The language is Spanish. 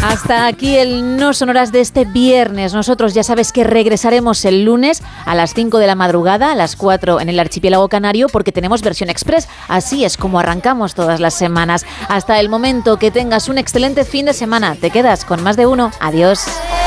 Hasta aquí el No Sonoras de este viernes. Nosotros ya sabes que regresaremos el lunes a las 5 de la madrugada, a las 4 en el archipiélago canario, porque tenemos versión express. Así es como arrancamos todas las semanas. Hasta el momento, que tengas un excelente fin de semana. Te quedas con Más de Uno. Adiós.